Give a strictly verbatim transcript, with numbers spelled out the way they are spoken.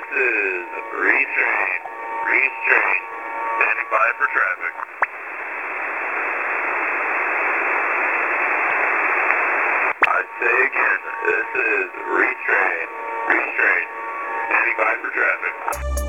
This is Retrain. Retrain. Standing by for traffic. I say again, this is Retrain. Retrain. Standing by for traffic.